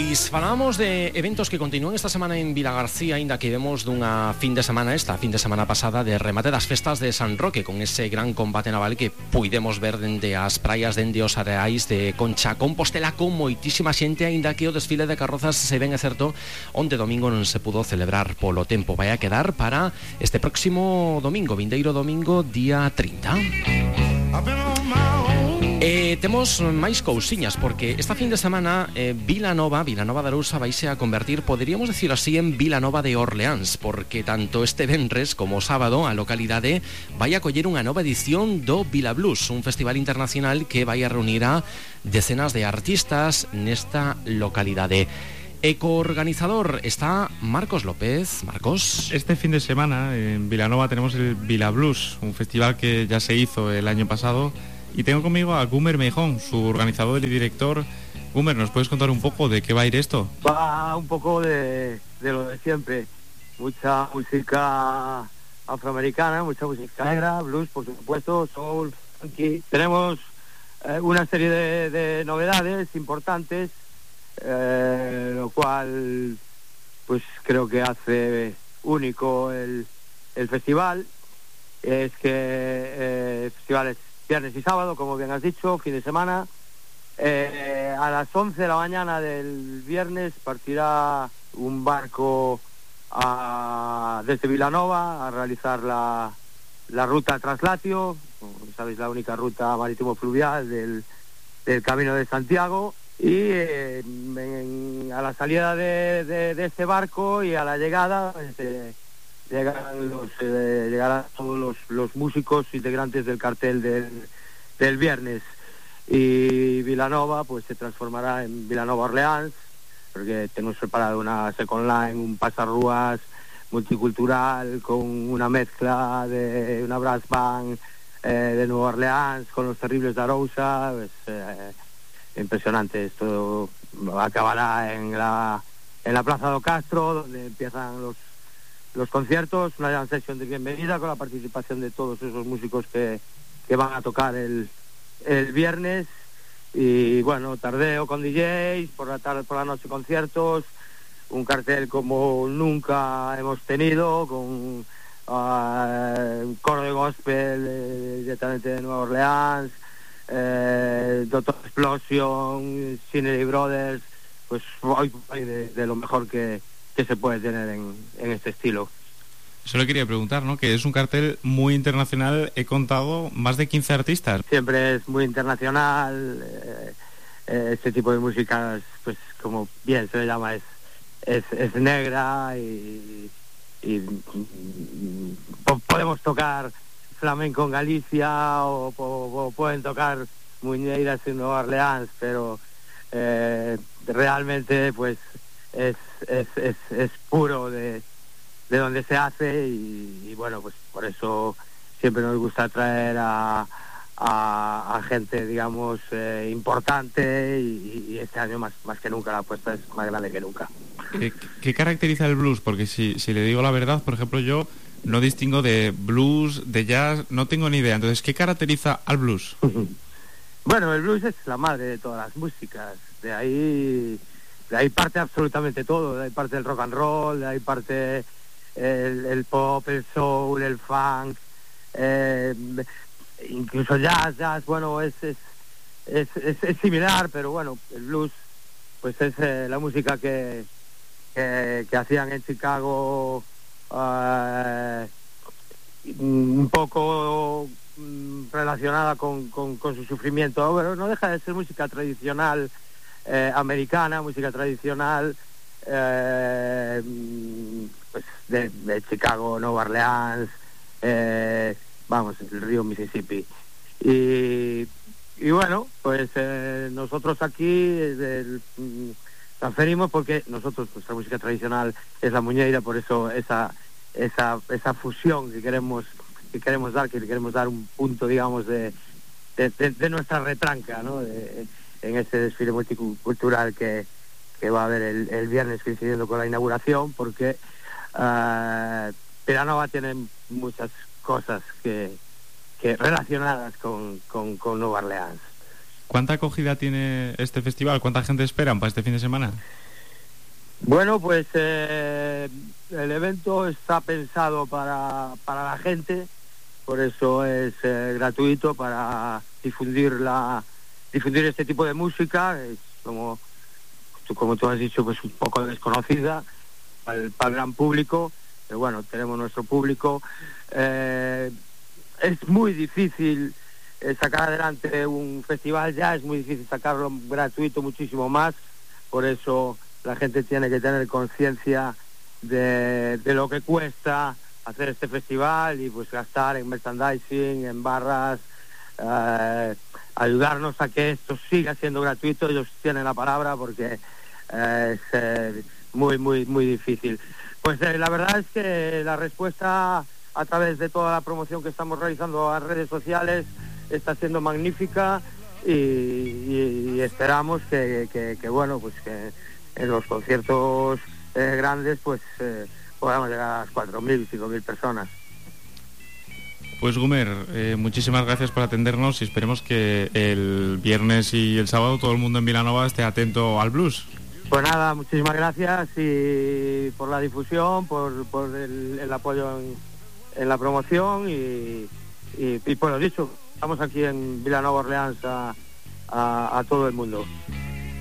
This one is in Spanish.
Pois falábamos de eventos que continúan esta semana en Vilagarcía, ainda que vemos dunha fin de semana pasada de remate das festas de San Roque, con ese gran combate naval que puidemos ver dende as praias, dende os areais de Concha Compostela, con moitísima xente, ainda que o desfile de carrozas, se ben é certo, onde domingo non se pudo celebrar polo tempo. Vai a quedar para este próximo domingo, vindeiro domingo, día 30. Temos máis cousiñas, porque esta fin de semana Vilanova de Arousa vaise a convertir, poderíamos decir así, en Vilanova de Orleans, porque tanto este venres como o sábado a localidade vai a coller unha nova edición do Vila Blues, un festival internacional que vai a reunir a decenas de artistas nesta localidade. Ecoorganizador está Marcos López. Marcos. Este fin de semana en Vilanova tenemos el Vila Blues, un festival que ya se hizo el año pasado. Y tengo conmigo a Gumer Meijón, su organizador y director. Gumer, ¿nos puedes contar un poco de qué va a ir esto? Va un poco de lo de siempre. Mucha música afroamericana, mucha música negra, blues, por supuesto, soul, funky. Tenemos una serie de novedades importantes, lo cual pues creo que hace único el festival. Es que el festival es viernes y sábado, como bien has dicho, fin de semana. A las 11 de la mañana del viernes partirá un barco desde Vilanova a realizar la ruta Traslatio, como sabéis, la única ruta marítimo-fluvial del Camino de Santiago. Y a la salida de este barco y a la llegada llegarán todos los músicos integrantes del cartel del viernes, y Vilanova pues se transformará en Vilanova Orleans, porque tenemos preparado una second line, un pasarrúas multicultural con una mezcla de una brass band de Nueva Orleans con los Terribles de Arousa. Impresionante. Esto acabará en la Plaza do Castro, donde empiezan los conciertos, una jam session de bienvenida con la participación de todos esos músicos que van a tocar el viernes, y bueno, tardeo con DJs, por la noche conciertos, un cartel como nunca hemos tenido, con un coro de gospel directamente de Nueva Orleans, Doctor Explosion, Scenery Brothers, pues hoy de lo mejor que se puede tener en este estilo. Eso le quería preguntar, ¿no? Que es un cartel muy internacional, he contado más de 15 artistas. Siempre es muy internacional, este tipo de música, pues como bien se le llama, es negra, y podemos tocar flamenco en Galicia o pueden tocar muñeiras en Nueva Orleans, pero realmente pues es puro de donde se hace, y bueno, pues por eso siempre nos gusta traer a gente, digamos, importante, y este año más que nunca la apuesta es más grande que nunca. ¿Qué caracteriza el blues? Porque si le digo la verdad, por ejemplo, yo no distingo de blues, de jazz, no tengo ni idea. Entonces, ¿qué caracteriza al blues? Bueno, el blues es la madre de todas las músicas. De ahí parte absolutamente todo. De ahí parte el rock and roll, de ahí parte el pop, el soul, el funk, incluso jazz. Bueno, es similar, pero bueno, el blues pues es la música que hacían en Chicago, un poco relacionada con su sufrimiento. Bueno, no deja de ser música tradicional americana, música tradicional pues de Chicago, Nueva Orleans, el río Mississippi. Y bueno, pues nosotros aquí transferimos, porque nosotros, nuestra música tradicional es la muñeira, por eso esa fusión que queremos dar un punto, digamos, de nuestra retranca, ¿no? En este desfile multicultural que va a haber el viernes, coincidiendo con la inauguración, porque Vilanova tiene muchas cosas que relacionadas con Nueva Orleans. ¿Cuánta acogida tiene este festival? ¿Cuánta gente esperan para este fin de semana? Bueno, pues el evento está pensado para la gente, por eso es gratuito, para difundir este tipo de música. Es como tú has dicho, pues un poco desconocida para el gran público, pero bueno, tenemos nuestro público. Es muy difícil sacar adelante un festival, ya es muy difícil sacarlo gratuito, muchísimo más, por eso la gente tiene que tener conciencia de lo que cuesta hacer este festival y pues gastar en merchandising, en barras, ayudarnos a que esto siga siendo gratuito. Ellos tienen la palabra porque es muy, muy, muy difícil. Pues la verdad es que la respuesta a través de toda la promoción que estamos realizando a redes sociales está siendo magnífica y esperamos que bueno, pues que en los conciertos grandes pues podamos llegar a las 4.000, 5.000 personas. Pues Gumer, muchísimas gracias por atendernos y esperemos que el viernes y el sábado todo el mundo en Vilanova esté atento al blues. Pues nada, muchísimas gracias y por la difusión, por el apoyo en la promoción y por lo dicho, estamos aquí en Vilanova Orleans a todo el mundo.